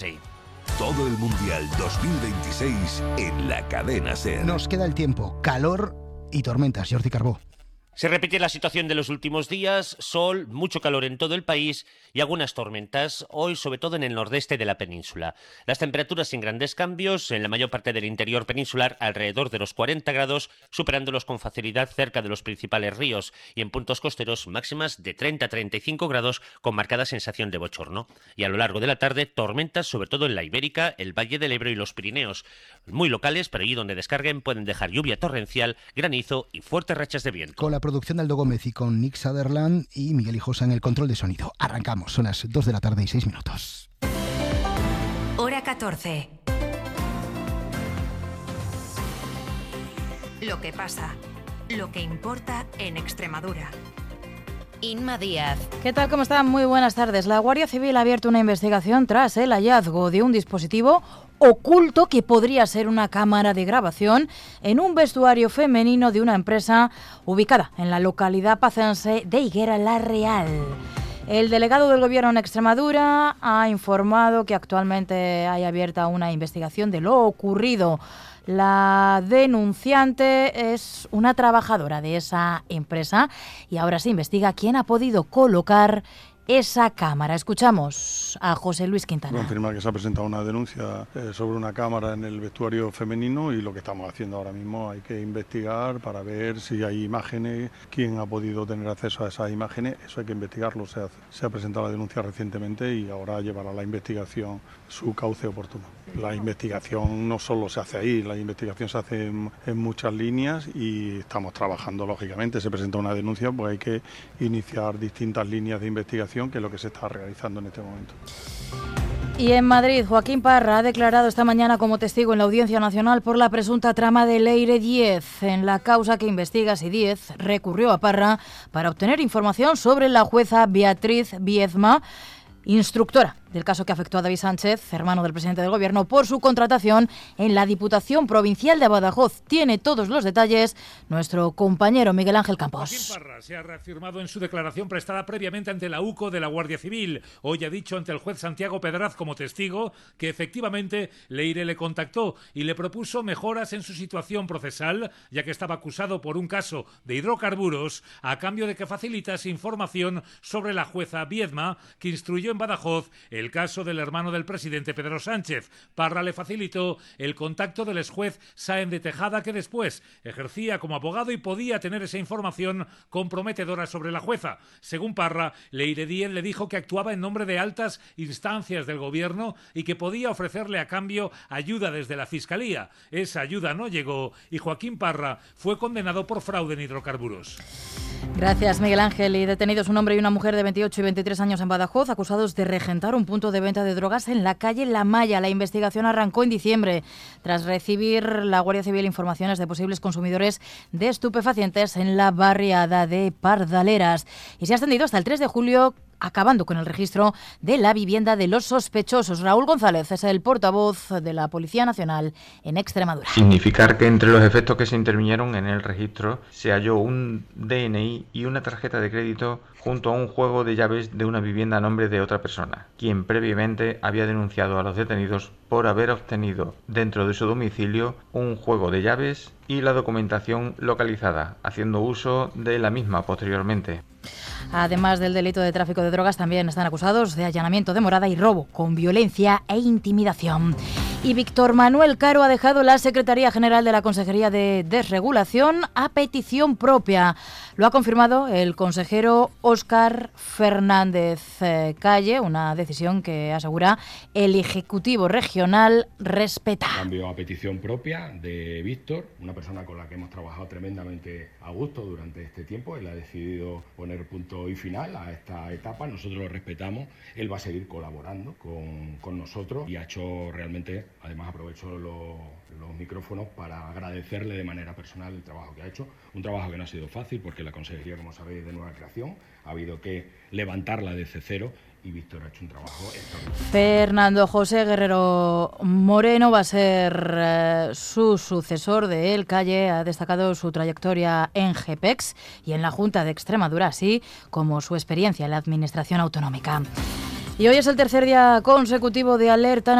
Sí. Todo el Mundial 2026 en la cadena SER. Nos queda el tiempo, calor y tormentas. Jordi Carbó. Se repite la situación de los últimos días, sol, mucho calor en todo el país y algunas tormentas, hoy sobre todo en el nordeste de la península. Las temperaturas sin grandes cambios, en la mayor parte del interior peninsular alrededor de los 40 grados, superándolos con facilidad cerca de los principales ríos, y en puntos costeros máximas de 30 a 35 grados con marcada sensación de bochorno. Y a lo largo de la tarde, tormentas sobre todo en la Ibérica, el Valle del Ebro y los Pirineos. Muy locales, pero allí donde descarguen pueden dejar lluvia torrencial, granizo y fuertes rachas de viento. Con la producción de Aldo Gómez y con Nick Sutherland y Miguel Hijosa en el control de sonido. Arrancamos, son las 2 de la tarde y 6 minutos. Hora 14. Lo que pasa, lo que importa en Extremadura. Inma Díaz. ¿Qué tal? ¿Cómo están? Muy buenas tardes. La Guardia Civil ha abierto una investigación tras el hallazgo de un dispositivo oculto que podría ser una cámara de grabación en un vestuario femenino de una empresa ubicada en la localidad pacense de Higuera la Real. El delegado del Gobierno en Extremadura ha informado que actualmente hay abierta una investigación de lo ocurrido. La denunciante es una trabajadora de esa empresa y ahora se investiga quién ha podido colocar esa cámara. Escuchamos a José Luis Quintana. Confirmar que se ha presentado una denuncia sobre una cámara en el vestuario femenino y lo que estamos haciendo ahora mismo hay que investigar para ver si hay imágenes, quién ha podido tener acceso a esas imágenes, eso hay que investigarlo. Se ha presentado la denuncia recientemente y ahora llevará la investigación su cauce oportuno. La investigación no solo se hace ahí, la investigación se hace en muchas líneas y estamos trabajando lógicamente. Se presenta una denuncia, pues hay que iniciar distintas líneas de investigación, que es lo que se está realizando en este momento. Y en Madrid, Joaquín Parra ha declarado esta mañana como testigo en la Audiencia Nacional por la presunta trama de Leire Díez. En la causa que investiga si Díez recurrió a Parra para obtener información sobre la jueza Beatriz Biezma, instructora del caso que afectó a David Sánchez, hermano del presidente del Gobierno, por su contratación en la Diputación Provincial de Badajoz. Tiene todos los detalles nuestro compañero Miguel Ángel Campos. Joaquín Parra se ha reafirmado en su declaración prestada previamente ante la UCO de la Guardia Civil. Hoy ha dicho ante el juez Santiago Pedraz como testigo que efectivamente Leire le contactó y le propuso mejoras en su situación procesal, ya que estaba acusado por un caso de hidrocarburos, a cambio de que facilitase información sobre la jueza Biezma, que instruyó en Badajoz el caso del hermano del presidente Pedro Sánchez. Parra le facilitó el contacto del exjuez Sáenz de Tejada, que después ejercía como abogado y podía tener esa información comprometedora sobre la jueza. Según Parra, Leire Díez le dijo que actuaba en nombre de altas instancias del Gobierno y que podía ofrecerle a cambio ayuda desde la Fiscalía. Esa ayuda no llegó y Joaquín Parra fue condenado por fraude en hidrocarburos. Gracias, Miguel Ángel. Y detenidos un hombre y una mujer de 28 y 23 años en Badajoz, acusados de regentar un punto de venta de drogas en la calle La Maya. La investigación arrancó en diciembre, tras recibir la Guardia Civil informaciones de posibles consumidores de estupefacientes en la barriada de Pardaleras. Y se ha extendido hasta el 3 de julio, acabando con el registro de la vivienda de los sospechosos. Raúl González es el portavoz de la Policía Nacional en Extremadura. Significar que entre los efectos que se intervinieron en el registro se halló un DNI y una tarjeta de crédito junto a un juego de llaves de una vivienda a nombre de otra persona, quien previamente había denunciado a los detenidos por haber obtenido dentro de su domicilio un juego de llaves y la documentación localizada, haciendo uso de la misma posteriormente. Además del delito de tráfico de drogas, también están acusados de allanamiento de morada y robo con violencia e intimidación. Y Víctor Manuel Caro ha dejado la Secretaría General de la Consejería de Desregulación a petición propia. Lo ha confirmado el consejero Óscar Fernández Calle, una decisión que asegura el Ejecutivo Regional respeta. Cambio a petición propia de Víctor, una persona con la que hemos trabajado tremendamente a gusto durante este tiempo. Él ha decidido poner punto y final a esta etapa, nosotros lo respetamos, él va a seguir colaborando con nosotros y ha hecho realmente, además aprovecho los micrófonos para agradecerle de manera personal el trabajo que ha hecho, un trabajo que no ha sido fácil porque la consejería, como sabéis, de nueva creación, ha habido que levantarla desde cero y Víctor ha hecho un trabajo extraordinario. Fernando José Guerrero Moreno va a ser su sucesor de él. Calle ha destacado su trayectoria en GEPEX y en la Junta de Extremadura, así como su experiencia en la Administración Autonómica. Y hoy es el tercer día consecutivo de alerta